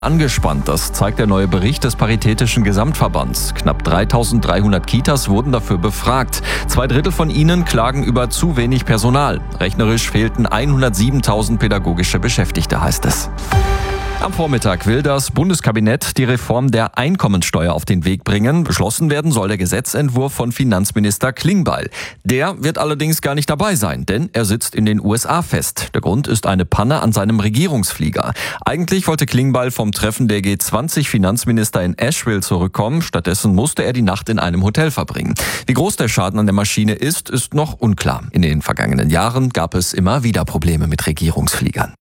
Angespannt, das zeigt der neue Bericht des Paritätischen Gesamtverbands. Knapp 3.300 Kitas wurden dafür befragt. 2/3 von ihnen klagen über zu wenig Personal. Rechnerisch fehlten 107.000 pädagogische Beschäftigte, heißt es. Am Vormittag will das Bundeskabinett die Reform der Einkommensteuer auf den Weg bringen. Beschlossen werden soll der Gesetzentwurf von Finanzminister Klingbeil. Der wird allerdings gar nicht dabei sein, denn er sitzt in den USA fest. Der Grund ist eine Panne an seinem Regierungsflieger. Eigentlich wollte Klingbeil vom Treffen der G20-Finanzminister in Asheville zurückkommen. Stattdessen musste er die Nacht in einem Hotel verbringen. Wie groß der Schaden an der Maschine ist noch unklar. In den vergangenen Jahren gab es immer wieder Probleme mit Regierungsfliegern.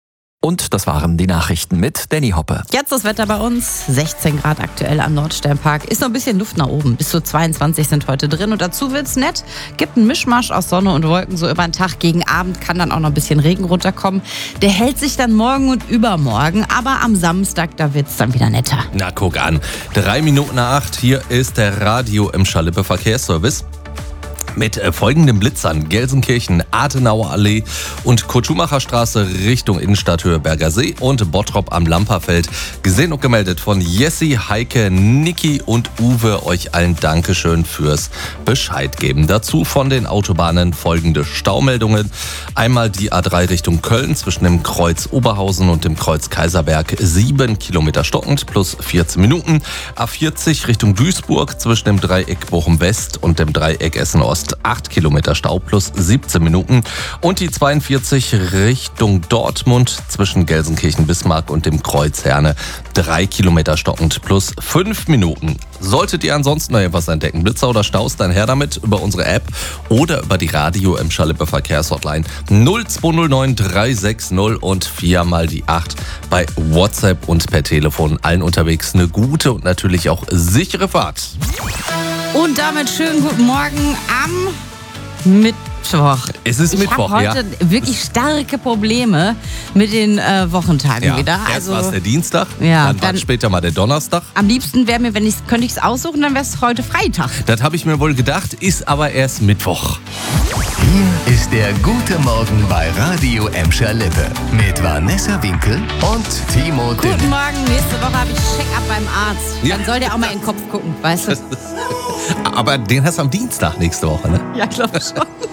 Und das waren die Nachrichten mit Danny Hoppe. Jetzt das Wetter bei uns. 16 Grad aktuell am Nordsternpark. Ist noch ein bisschen Luft nach oben. Bis zu 22 sind heute drin. Und dazu wird's nett. Gibt einen Mischmasch aus Sonne und Wolken so über den Tag. Gegen Abend kann dann auch noch ein bisschen Regen runterkommen. Der hält sich dann morgen und übermorgen. Aber am Samstag, da wird's dann wieder netter. Na, guck an. 3 Minuten nach 8. Hier ist der Radio im Schalippe Verkehrsservice. Mit folgenden Blitzern: Gelsenkirchen, Adenauer Allee und Kurt-Schumacher-Straße Richtung Innenstadt Höhe-Berger See und Bottrop am Lamperfeld. Gesehen und gemeldet von Jessie, Heike, Niki und Uwe. Euch allen Dankeschön fürs Bescheid geben. Dazu von den Autobahnen folgende Staumeldungen. Einmal die A3 Richtung Köln zwischen dem Kreuz Oberhausen und dem Kreuz Kaiserberg 7 Kilometer stockend plus 14 Minuten. A40 Richtung Duisburg zwischen dem Dreieck Bochum West und dem Dreieck Essen Ost 8 Kilometer Stau plus 17 Minuten. Und die 42 Richtung Dortmund zwischen Gelsenkirchen-Bismarck und dem Kreuz Herne 3 Kilometer stockend plus 5 Minuten. Solltet ihr ansonsten noch etwas entdecken, Blitzer oder Staus, dann her damit über unsere App oder über die Radio im Schalippe Verkehrshotline 0209 360 und 4 mal die 8 bei WhatsApp und per Telefon. Allen unterwegs eine gute und natürlich auch sichere Fahrt. Und damit schönen guten Morgen am Mittwoch. Es ist Mittwoch, ich habe heute wirklich starke Probleme mit den Wochentagen wieder. Erst war es der Dienstag, Ja, dann war später mal der Donnerstag. Am liebsten wäre mir, könnte ich es aussuchen, dann wäre es heute Freitag. Das habe ich mir wohl gedacht, ist aber erst Mittwoch. Hier ist der gute Morgen bei Radio Emscher Lippe mit Vanessa Winkel und Timo Dünne. Guten Morgen, nächste Woche habe ich Check-up beim Arzt. Ja. Dann soll der auch mal in den Kopf gucken, weißt du? Aber den hast du am Dienstag nächste Woche, ne? Ja, glaube schon.